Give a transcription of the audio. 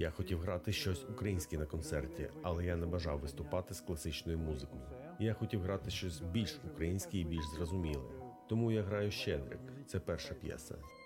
Я хотів грати щось українське на концерті, але я не бажав виступати з класичною музикою. Я хотів грати щось більш українське і більш зрозуміле. Тому я граю «Щедрик». Це перша п'єса.